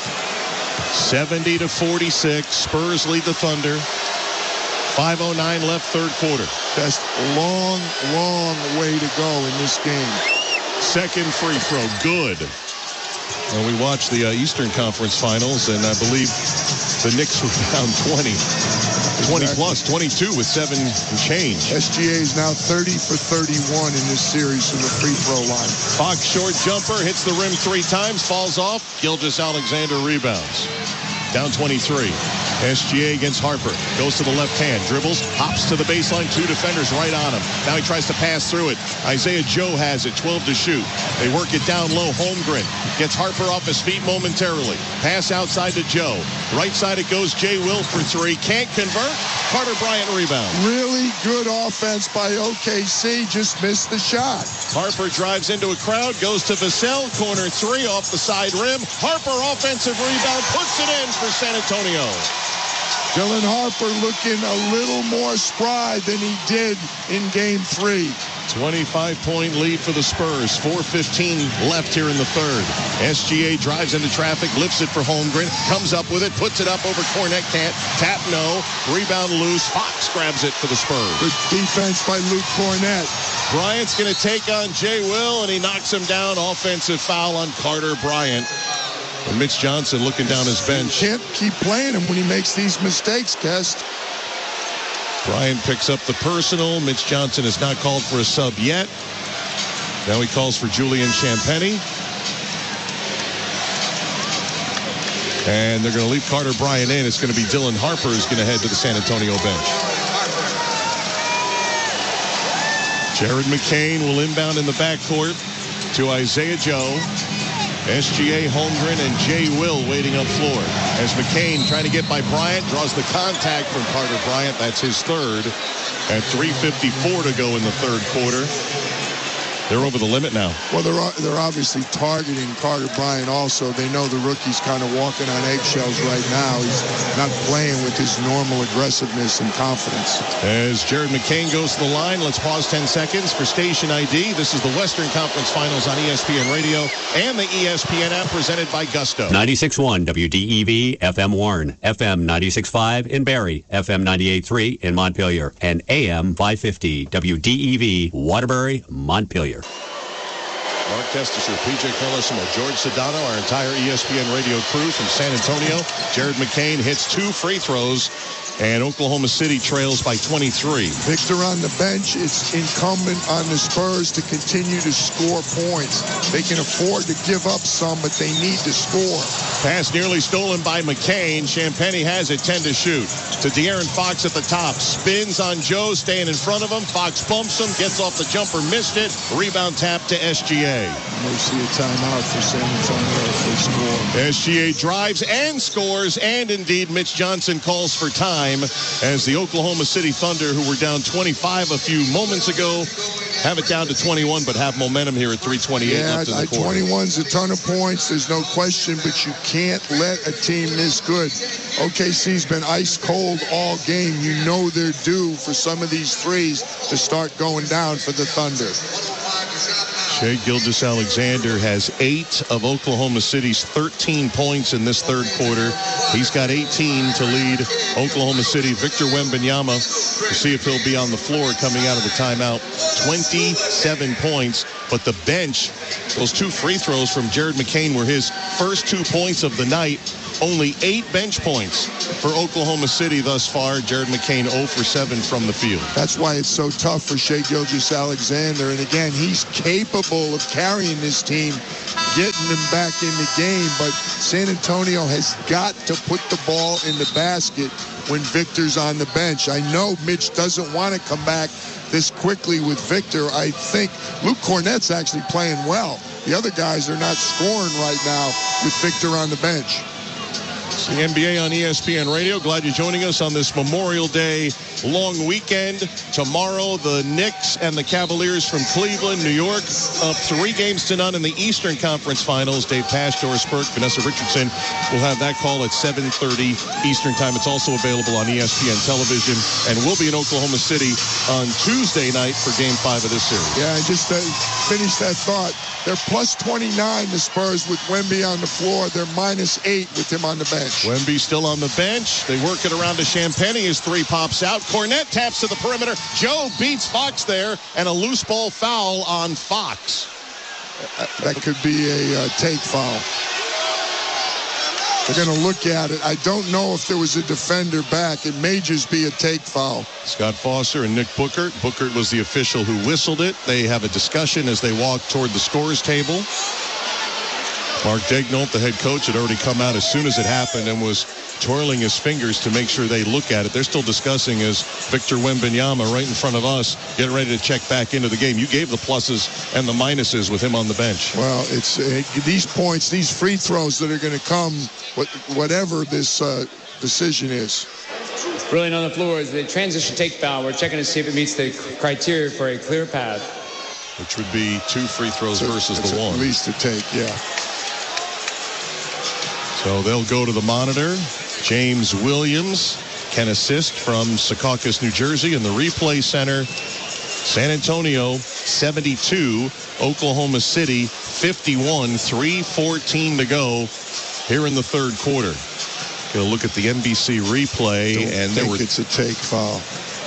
70-46. Spurs lead the Thunder. 5:09 left, third quarter. That's a long, long way to go in this game. Second free throw, good. And we watched the Eastern Conference Finals, and I believe the Knicks were down 20 plus, 22 with 7 and change. SGA is now 30 for 31 in this series from the free throw line. Fox short jumper, hits the rim 3 times, falls off. Gilgeous-Alexander rebounds. Down 23. SGA against Harper. Goes to the left hand. Dribbles. Hops to the baseline. 2 defenders right on him. Now he tries to pass through it. Isaiah Joe has it. 12 to shoot. They work it down low. Holmgren gets Harper off his feet momentarily. Pass outside to Joe. Right side it goes. Jay Will for 3. Can't convert. Carter Bryant rebound. Really good offense by OKC. Just missed the shot. Harper drives into a crowd. Goes to Vassell. Corner 3 off the side rim. Harper offensive rebound. Puts it in for San Antonio. Dylan Harper looking a little more spry than he did in Game 3. 25-point lead for the Spurs. 4:15 left here in the third. SGA drives into traffic, lifts it for Holmgren, comes up with it, puts it up over Cornett. Can't. Tap no. Rebound loose. Fox grabs it for the Spurs. Good defense by Luke Cornett. Bryant's going to take on Jay Will, and he knocks him down. Offensive foul on Carter Bryant. And Mitch Johnson looking down his bench. You can't keep playing him when he makes these mistakes, Guest. Bryant picks up the personal. Mitch Johnson has not called for a sub yet. Now he calls for Julian Champagnie. And they're going to leave Carter Bryant in. It's going to be Dylan Harper who's going to head to the San Antonio bench. Jared McCain will inbound in the backcourt to Isaiah Joe. SGA, Holmgren, and Jay Will waiting up floor. As McCain trying to get by Bryant, draws the contact from Carter Bryant. That's his third. At 3:54 to go in the third quarter. They're over the limit now. Well, they're obviously targeting Carter Bryant also. They know the rookie's kind of walking on eggshells right now. He's not playing with his normal aggressiveness and confidence. As Jared McCain goes to the line, let's pause 10 seconds for station ID. This is the Western Conference Finals on ESPN Radio and the ESPN app presented by Gusto. 96.1 WDEV, FM Warren, FM 96.5 in Barrie, FM 98.3 in Montpelier, and AM 550 WDEV, Waterbury, Montpelier. Mark Kestecher, PJ Carlesimo, George Sedano, our entire ESPN radio crew from San Antonio. Jared McCain hits 2 free throws, and Oklahoma City trails by 23. Victor on the bench. It's incumbent on the Spurs to continue to score points. They can afford to give up some, but they need to score. Pass nearly stolen by McCain. Champagnie has it, 10 to shoot. To De'Aaron Fox at the top. Spins on Joe, staying in front of him. Fox bumps him, gets off the jumper, missed it. Rebound tap to SGA. May see a timeout for San Antonio if they score. SGA drives and scores, and indeed Mitch Johnson calls for time. time as the Oklahoma City Thunder, who were down 25 a few moments ago, have it down to 21, but have momentum here at 3:28 left in the quarter. 21's a ton of points. There's no question, but you can't let a team this good. OKC's been ice cold all game. You know they're due for some of these threes to start going down for the Thunder. Shai Gilgeous-Alexander has 8 of Oklahoma City's 13 points in this third quarter. He's got 18 to lead Oklahoma City. Victor Wembanyama, to see if he'll be on the floor coming out of the timeout, 27 points. But the bench, those 2 free throws from Jared McCain were his first 2 points of the night. Only 8 bench points for Oklahoma City thus far. Jared McCain 0 for 7 from the field. That's why it's so tough for Shai Gilgeous-Alexander. And again, he's capable of carrying this team, getting them back in the game. But San Antonio has got to put the ball in the basket when Victor's on the bench. I know Mitch doesn't want to come back this quickly with Victor. I think Luke Cornett's actually playing well. The other guys are not scoring right now with Victor on the bench. It's the NBA on ESPN Radio. Glad you're joining us on this Memorial Day long weekend. Tomorrow, the Knicks and the Cavaliers from Cleveland, New York, up 3-0 in the Eastern Conference Finals. Dave Pasch, Doris Burke, Vanessa Richardson will have that call at 7:30 Eastern Time. It's also available on ESPN television and will be in Oklahoma City on Tuesday night for Game 5 of this series. Yeah, I just finished that thought. They're plus 29, the Spurs, with Wemby on the floor. They're minus 8 with him on the bench. Wemby still on the bench. They work it around to Champagnie. His 3 pops out. Cornette taps to the perimeter. Joe beats Fox there, and a loose ball foul on Fox. That could be a take foul. They're going to look at it. I don't know if there was a defender back. It may just be a take foul. Scott Foster and Nick Bookert. Bookert was the official who whistled it. They have a discussion as they walk toward the scorer's table. Mark Daigneault, the head coach, had already come out as soon as it happened and was twirling his fingers to make sure they look at it. They're still discussing as Victor Wembanyama right in front of us, getting ready to check back into the game. You gave the pluses and the minuses with him on the bench. Well, it's these points, these free throws that are going to come, whatever this decision is. Rolling on the floor is the transition take foul. We're checking to see if it meets the criteria for a clear path. Which would be 2 free throws versus the 1. At least a take, yeah. So they'll go to the monitor. James Williams can assist from Secaucus, New Jersey, in the replay center. San Antonio 72, Oklahoma City 51, 3:14 to go here in the third quarter. Going to look at the NBC replay, It's a take foul.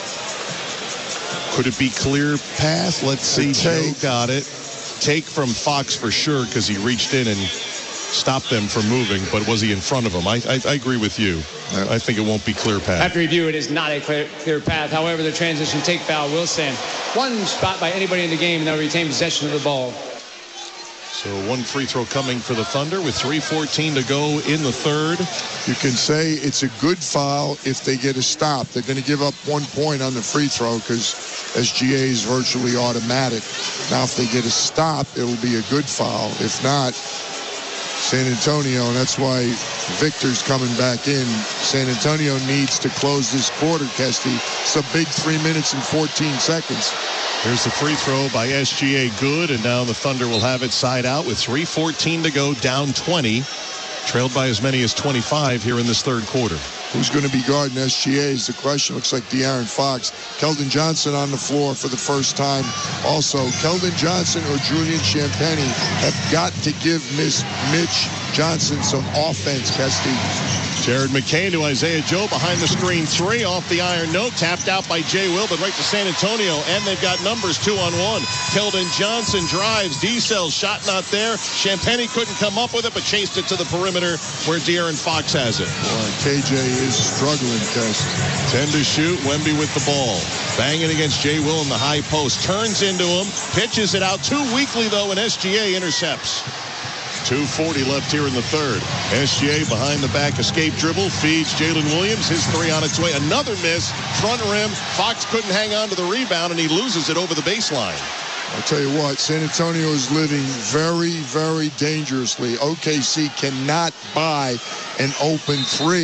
Could it be clear path? Let's see. Joe got it. Take from Fox for sure because he reached in and stopped them from moving, but was he in front of them? I agree with you. I think it won't be clear path. After review, it is not a clear path. However, the transition take foul will stand. 1 spot by anybody in the game, and they'll retain possession of the ball. So 1 free throw coming for the Thunder with 3:14 to go in the third. You can say it's a good foul if they get a stop. They're going to give up 1 point on the free throw because SGA is virtually automatic. Now, if they get a stop, it'll be a good foul. If not, San Antonio, and that's why Victor's coming back in. San Antonio needs to close this quarter, Kesty. It's a big 3 minutes and 14 seconds. Here's the free throw by SGA, good, and now the Thunder will have it side out with 3:14 to go, down 20, trailed by as many as 25 here in this third quarter. Who's going to be guarding SGA is the question. Looks like De'Aaron Fox. Keldon Johnson on the floor for the first time. Also, Keldon Johnson or Julian Champagnie have got to give Mitch Johnson some offense, Kesty. Jared McCain to Isaiah Joe behind the screen 3 off the iron, no, tapped out by Jay Will, but right to San Antonio, and they've got numbers 2-on-1. Keldon Johnson drives, D-Cell's shot not there. Champagnie couldn't come up with it, but chased it to the perimeter where De'Aaron Fox has it. Boy, KJ is struggling, Kes. 10 to shoot, Wemby with the ball. Banging against Jay Will in the high post, turns into him, pitches it out too weakly though, and SGA intercepts. 2:40 left here in the third. SGA behind the back escape dribble, feeds Jalen Williams, his 3 on its way. Another miss, front rim. Fox couldn't hang on to the rebound, and he loses it over the baseline. I'll tell you what, San Antonio is living very, very dangerously. OKC cannot buy an open 3.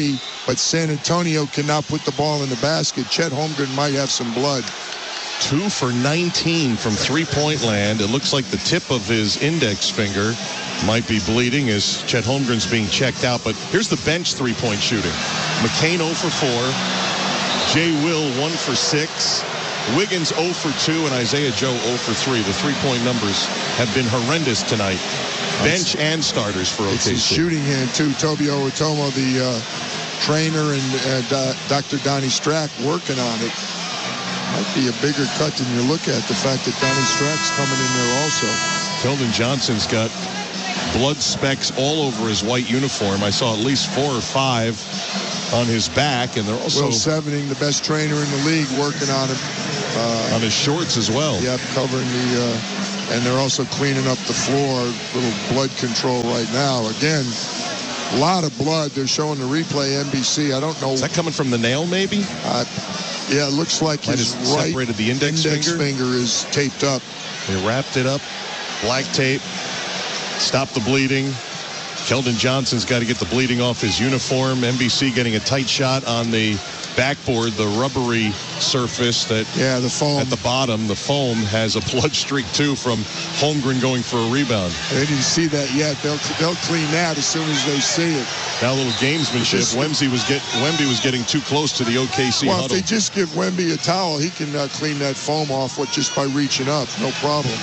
but San Antonio cannot put the ball in the basket. Chet Holmgren might have some blood. 2 for 19 from three-point land. It looks like the tip of his index finger might be bleeding as Chet Holmgren's being checked out. But here's the bench three-point shooting. McCain 0 for 4. Jay Will 1 for 6. Wiggins 0 for 2 and Isaiah Joe 0 for 3. The three-point numbers have been horrendous tonight. Bench and starters for OKC. It's his shooting hand, too. Toby Owatomo, the trainer, and Dr. Donnie Strack working on it. Might be a bigger cut than you look at, the fact that Donnie Strack's coming in there also. Keldon Johnson's got blood specks all over his white uniform. I saw at least 4 or 5 on his back, and they're also... Will Sevening, the best trainer in the league, working on him. On his shorts as well. Yep, covering the... and they're also cleaning up the floor, little blood control right now. Again, a lot of blood. They're showing the replay, NBC. I don't know. Is that coming from the nail, maybe? Yeah, it looks like his right separated the index finger is taped up. They wrapped it up, black tape, stopped the bleeding. Keldon Johnson's got to get the bleeding off his uniform. NBC getting a tight shot on the backboard, the rubbery surface that the foam at the bottom, the foam has a blood streak too from Holmgren going for a rebound. They didn't see that yet. They'll clean that as soon as they see it. Now a little gamesmanship. Wemby was getting too close to the OKC Well, huddle. if they just give Wemby a towel, he can clean that foam off just by reaching up. No problem.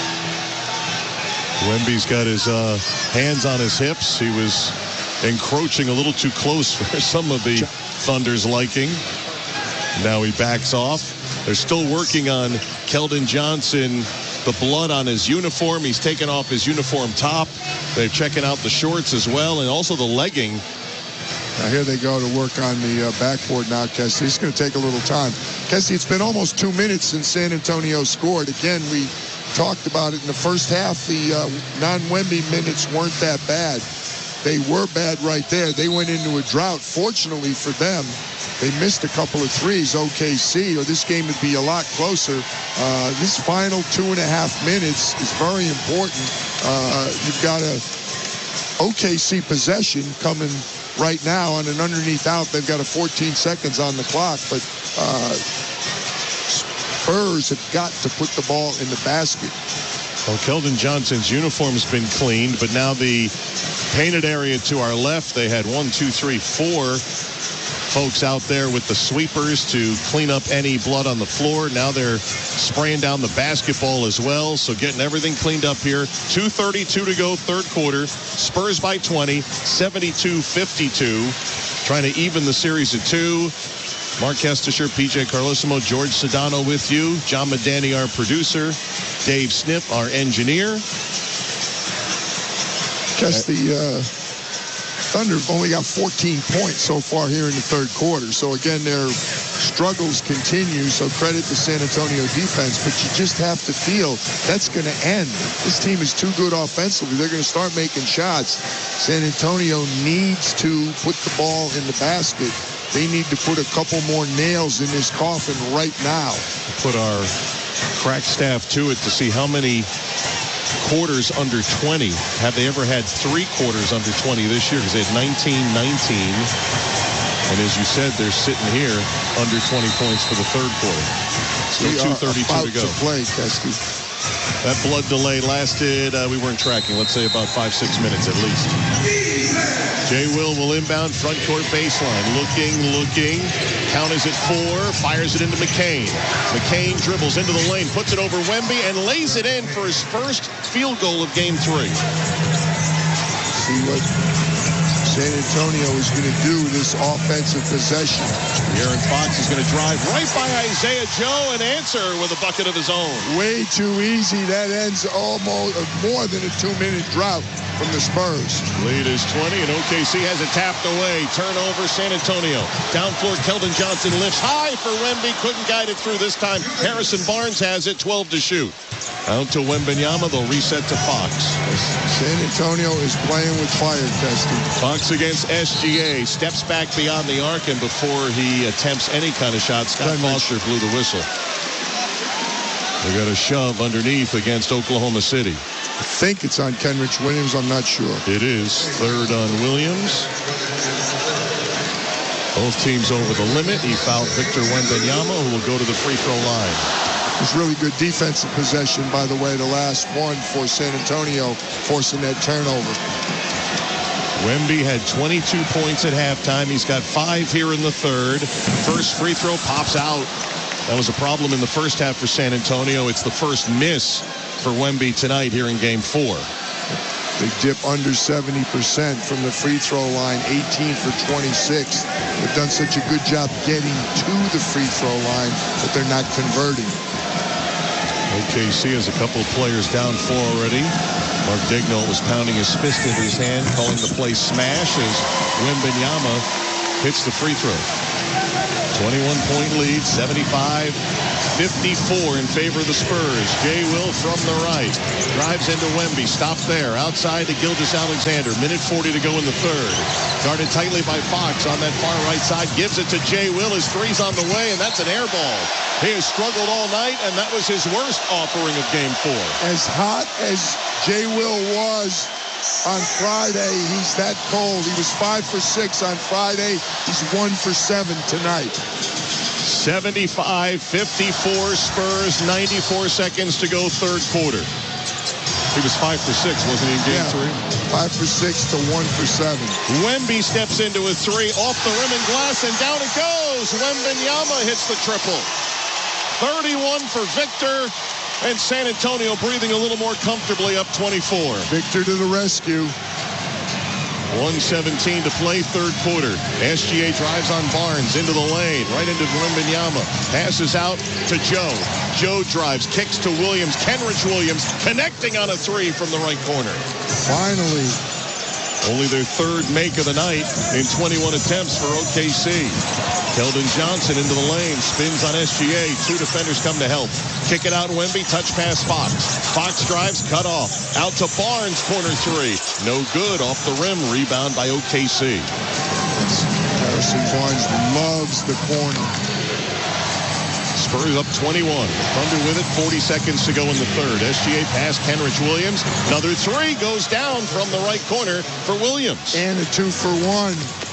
Wemby's got his hands on his hips. He was encroaching a little too close for some of the Thunder's liking. Now he backs off. They're still working on Keldon Johnson, the blood on his uniform. He's taken off his uniform top. They're checking out the shorts as well, and also the legging. Now here they go to work on the backboard now, Kessie. It's going to take a little time. Kessie, it's been almost 2 minutes since San Antonio scored. Again, we talked about it in the first half. The non-Wemby minutes weren't that bad. They were bad right there. They went into a drought. Fortunately for them, they missed a couple of threes, OKC, or this game would be a lot closer. This final 2.5 minutes is very important. You've got a OKC possession coming right now on an underneath out. They've got a 14 seconds on the clock, but Spurs have got to put the ball in the basket. Well, Keldon Johnson's uniform's been cleaned, but now the painted area to our left, they had 4 folks out there with the sweepers to clean up any blood on the floor. Now they're spraying down the basketball as well, so getting everything cleaned up here. 2:32 to go, third quarter. Spurs by 20, 72-52. Trying to even the series at 2. Mark Kestisher, PJ Carlosimo, George Sedano with you. John Medani, our producer. Dave Snip, our engineer. Guess the Thunder have only got 14 points so far here in the third quarter. So, again, their struggles continue. So, credit the San Antonio defense. But you just have to feel that's going to end. This team is too good offensively. They're going to start making shots. San Antonio needs to put the ball in the basket. They need to put a couple more nails in this coffin right now. Put our crack staff to it to see how many quarters under 20. Have they ever had 3 quarters under 20 this year? Because they had 19-19. And as you said, they're sitting here under 20 points for the third quarter. So 2:32 to go. To play, Kesty. That blood delay lasted, we weren't tracking, let's say about 5-6 minutes at least. Jay will inbound front court baseline. Looking. Count is at 4. Fires it into McCain. McCain dribbles into the lane, puts it over Wemby, and lays it in for his first field goal of Game 3. See what San Antonio is going to do this offensive possession. Aaron Fox is going to drive right by Isaiah Joe and answer with a bucket of his own. Way too easy. That ends almost more than a 2-minute drought from the Spurs. Lead is 20, and OKC has it tapped away. Turnover, San Antonio. Down floor, Keldon Johnson lifts high for Wemby. Couldn't guide it through this time. Harrison Barnes has it, 12 to shoot. Out to Wembanyama, they'll reset to Fox. San Antonio is playing with fire, Testy. Fox against SGA. Steps back beyond the arc, and before he attempts any kind of shot, Scott Foster blew the whistle. They got a shove underneath against Oklahoma City. I think it's on Kenrich Williams. I'm not sure. It is. Third on Williams. Both teams over the limit. He fouled Victor Wembanyama, who will go to the free throw line. It was really good defensive possession, by the way, the last one for San Antonio, forcing that turnover. Wemby had 22 points at halftime. He's got 5 here in the third. First free throw pops out. That was a problem in the first half for San Antonio. It's the first miss for Wemby tonight here in Game 4. They dip under 70% from the free throw line, 18 for 26. They've done such a good job getting to the free throw line that they're not converting. OKC has a couple of players down 4 already. Mark Daigneault was pounding his fist into his hand, calling the play smash as Wembanyama hits the free throw. 21-point lead, 75-54 in favor of the Spurs. Jay Will from the right. Drives into Wemby. Stopped there. Outside to Gilgeous-Alexander. Minute 40 to go in the third. Guarded tightly by Fox on that far right side. Gives it to Jay Will. His three's on the way, and that's an air ball. He has struggled all night, and that was his worst offering of Game 4. As hot as Jay Will was on Friday, he's that cold. He was 5 for 6 on Friday. He's 1 for 7 tonight. 75-54 Spurs, 94 seconds to go third quarter. He was 5 for 6, wasn't he, in Game 3? 5 for 6 to 1 for 7. Wemby steps into a 3, off the rim and glass, and down it goes. Wembanyama hits the triple. 31 for Victor. And San Antonio breathing a little more comfortably, up 24. Victor to the rescue. 1:17 to play, third quarter. SGA drives on Barnes into the lane, right into Wembanyama. Passes out to Joe. Joe drives, kicks to Williams. Kenrich Williams connecting on a 3 from the right corner. Finally. Only their third make of the night in 21 attempts for OKC. Keldon Johnson into the lane, spins on SGA. 2 defenders come to help. Kick it out, Wemby, touch pass Fox. Fox drives, cut off. Out to Barnes, corner 3. No good, off the rim, rebound by OKC. Harrison Barnes loves the corner. Spurs up 21. Thunder with it, 40 seconds to go in the third. SGA pass, Kenrich Williams. Another 3 goes down from the right corner for Williams. And a 2 for 1.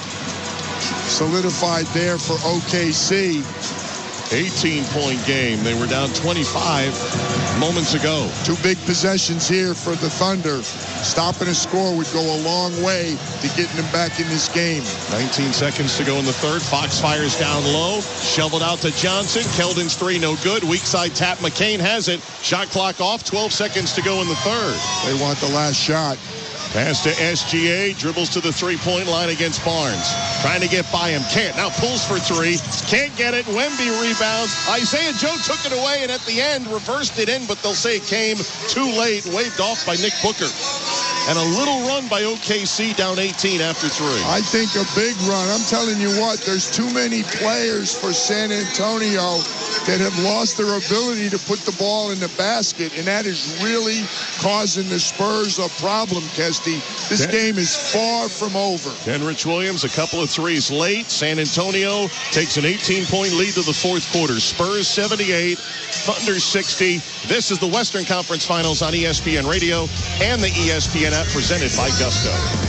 Solidified there for OKC. 18-point game. They were down 25 moments ago. 2 big possessions here for the Thunder. Stopping a score would go a long way to getting them back in this game. 19 seconds to go in the third. Fox fires down low. Shoveled out to Johnson. Keldon's 3 no good. Weak side tap. McCain has it. Shot clock off. 12 seconds to go in the third. They want the last shot. Pass to SGA, dribbles to the three-point line against Barnes. Trying to get by him, can't. Now pulls for 3, can't get it. Wemby rebounds. Isaiah Joe took it away and at the end reversed it in, but they'll say it came too late, waved off by Nick Booker. And a little run by OKC down 18 after 3. I think a big run. I'm telling you what, there's too many players for San Antonio that have lost their ability to put the ball in the basket, and that is really causing the Spurs a problem, Kesty. This game is far from over. Kenrich Williams, a couple of 3s late. San Antonio takes an 18-point lead to the fourth quarter. Spurs 78, Thunder 60. This is the Western Conference Finals on ESPN Radio and the ESPN app, presented by Gusto.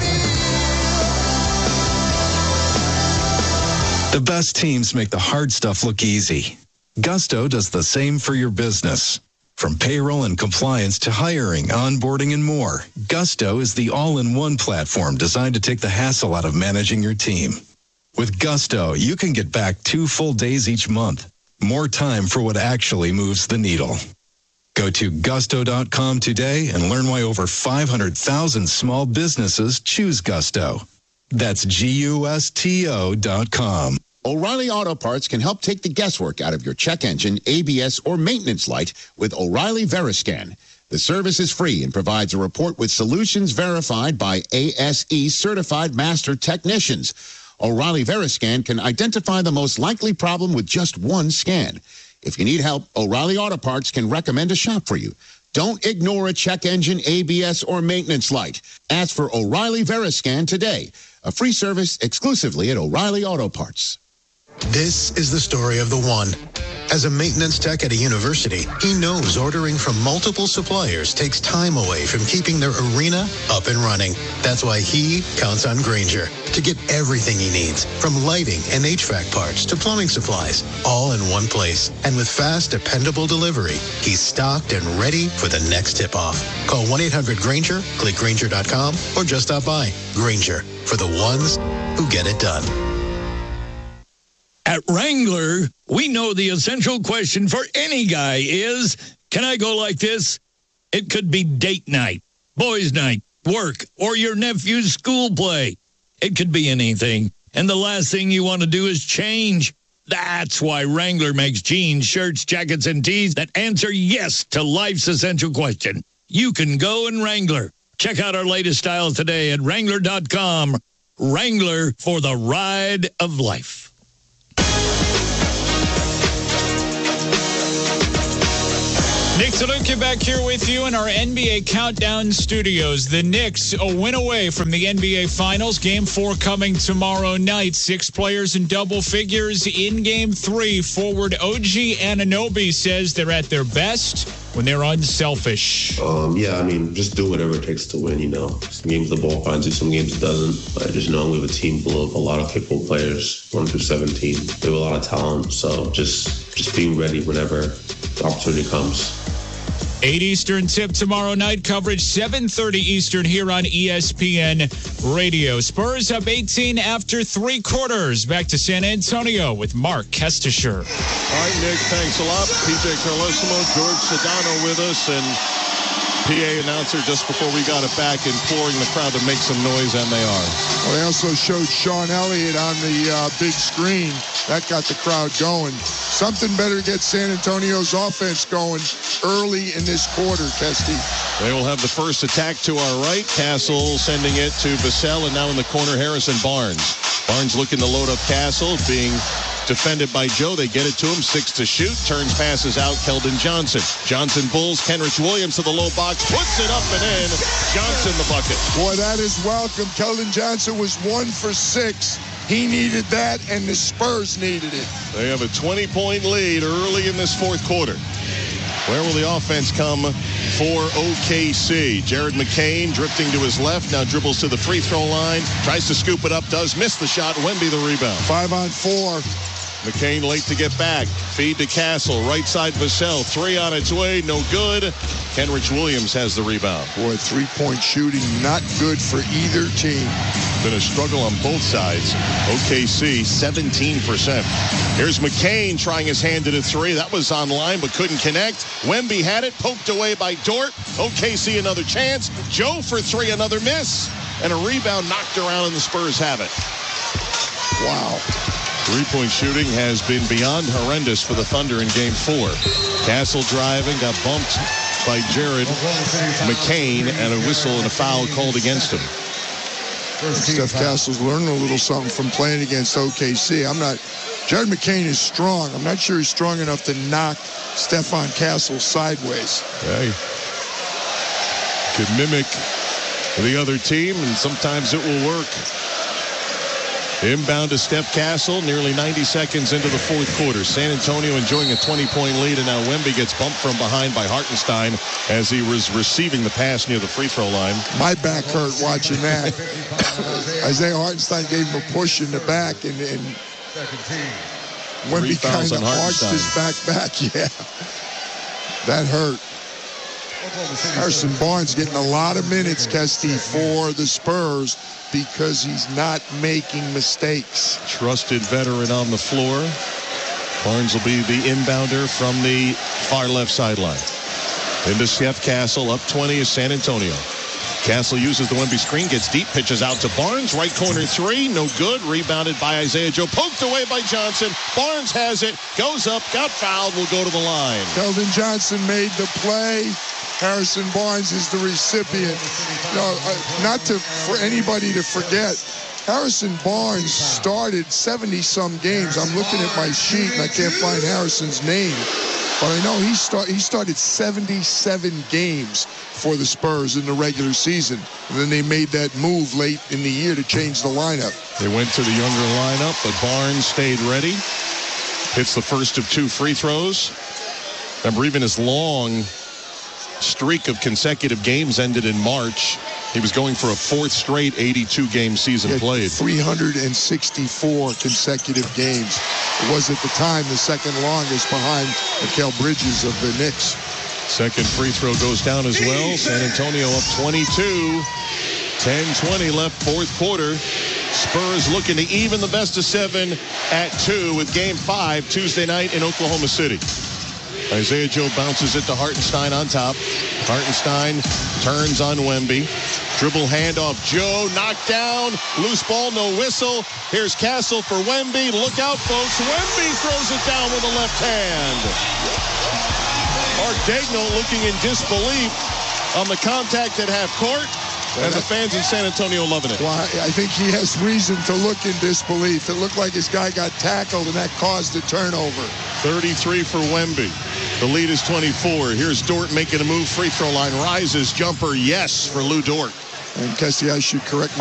The best teams make the hard stuff look easy. Gusto does the same for your business. From payroll and compliance to hiring, onboarding, and more, Gusto is the all-in-one platform designed to take the hassle out of managing your team. With Gusto, you can get back 2 full days each month. More time for what actually moves the needle. Go to gusto.com today and learn why over 500,000 small businesses choose Gusto. That's GUSTO.com. O'Reilly Auto Parts can help take the guesswork out of your check engine, ABS, or maintenance light with O'Reilly Veriscan. The service is free and provides a report with solutions verified by ASE certified master technicians. O'Reilly Veriscan can identify the most likely problem with just one scan. If you need help, O'Reilly Auto Parts can recommend a shop for you. Don't ignore a check engine, ABS, or maintenance light. Ask for O'Reilly Veriscan today. A free service exclusively at O'Reilly Auto Parts. This is the story of the one. As a maintenance tech at a university, he knows ordering from multiple suppliers takes time away from keeping their arena up and running. That's why he counts on Grainger to get everything he needs, from lighting and HVAC parts to plumbing supplies, all in one place. And with fast, dependable delivery, he's stocked and ready for the next tip-off. Call 1-800-GRAINGER, click Grainger.com, or just stop by. Grainger, for the ones who get it done. At Wrangler, we know the essential question for any guy is, can I go like this? It could be date night, boys' night, work, or your nephew's school play. It could be anything. And the last thing you want to do is change. That's why Wrangler makes jeans, shirts, jackets, and tees that answer yes to life's essential question. You can go in Wrangler. Check out our latest styles today at Wrangler.com. Wrangler, for the ride of life. Nick DeLuca back here with you in our NBA Countdown studios. The Knicks a win away from the NBA Finals. Game 4 coming tomorrow night. 6 players in double figures in Game 3. Forward OG Anunoby says they're at their best when they're unselfish. Yeah, I mean, just do whatever it takes to win, you know. Some games the ball finds you, some games it doesn't. But I just know we have a team full of a lot of capable players, 1 through 17. We have a lot of talent, so just being ready whenever the opportunity comes. 8 Eastern tip tomorrow night. Coverage 7:30 Eastern here on ESPN Radio. Spurs up 18 after 3 quarters. Back to San Antonio with Mark Kestisher. All right, Nick, thanks a lot. PJ Carlesimo, George Sedano with us, and PA announcer just before we got it back imploring the crowd to make some noise, and they are. Well, they also showed Sean Elliott on the big screen. That got the crowd going. Something better to get San Antonio's offense going early in this quarter, Kesty. They will have the first attack to our right. Castle sending it to Vassell, and now in the corner, Harrison Barnes. Barnes looking to load up Castle, being defended by Joe. They get it to him, 6 to shoot, turns, passes out, Keldon Johnson. Johnson bulls, Kenrich Williams to the low box, puts it up and in. Johnson the bucket. Boy, that is welcome. Keldon Johnson was 1 for 6. He needed that, and the Spurs needed it. They have a 20-point lead early in this fourth quarter. Where will the offense come for OKC? Jared McCain drifting to his left, now dribbles to the free throw line, tries to scoop it up, does miss the shot. Wemby the rebound. 5 on 4. McCain late to get back. Feed to Castle. Right side Vassell. 3 on its way. No good. Kenrich Williams has the rebound. Boy, 3-point shooting not good for either team. Been a struggle on both sides. OKC 17%. Here's McCain trying his hand at a 3. That was online but couldn't connect. Wemby had it. Poked away by Dort. OKC another chance. Joe for 3. Another miss. And a rebound knocked around and the Spurs have it. Wow. 3-point shooting has been beyond horrendous for the Thunder in Game 4. Castle driving, got bumped by Jared McCain, and a whistle and a foul called against him. Steph Castle's learning a little something from playing against OKC. Jared McCain is strong. I'm not sure he's strong enough to knock Stephon Castle sideways. Yeah, he could mimic the other team, and sometimes it will work. Inbound to Steph Castle, nearly 90 seconds into the fourth quarter. San Antonio enjoying a 20-point lead, and now Wemby gets bumped from behind by Hartenstein as he was receiving the pass near the free throw line. My back hurt watching that. Isaiah Hartenstein gave him a push in the back, and Wemby kind of arched his back. Yeah, that hurt. Harrison Barnes getting a lot of minutes, Kesty, for the Spurs because he's not making mistakes. Trusted veteran on the floor. Barnes will be the inbounder from the far left sideline. Into Steph Castle, up 20 is San Antonio. Castle uses the Wemby screen, gets deep, pitches out to Barnes, right corner 3, no good, rebounded by Isaiah Joe, poked away by Johnson. Barnes has it, goes up, got fouled, will go to the line. Keldon Johnson made the play. Harrison Barnes is the recipient. Not for anybody to forget, Harrison Barnes started 70-some games. I'm looking at my sheet and I can't find Harrison's name. But I know he started 77 games for the Spurs in the regular season. And then they made that move late in the year to change the lineup. They went to the younger lineup, but Barnes stayed ready. hits the first of 2 free throws. Remember, even his long streak of consecutive games ended in March. He was going for a 4th straight 82-game season played. 364 consecutive games. It was at the time the second longest behind Mikal Bridges of the Knicks. Second free throw goes down as well. San Antonio up 22. 10:20 left, fourth quarter. Spurs looking to even the best of 7 at 2 with Game 5 Tuesday night in Oklahoma City. Isaiah Joe bounces it to Hartenstein on top. Hartenstein turns on Wemby. Dribble handoff. Joe knocked down. Loose ball, no whistle. Here's Castle for Wemby. Look out, folks. Wemby throws it down with the left hand. Mark Daigneault looking in disbelief on the contact at half court. And the fans in San Antonio loving it. Well, I think he has reason to look in disbelief. It looked like his guy got tackled, and that caused a turnover. 33 for Wemby. The lead is 24. Here's Dort making a move. Free throw line rises. Jumper, yes, for Lou Dort. And Kessie, I should correct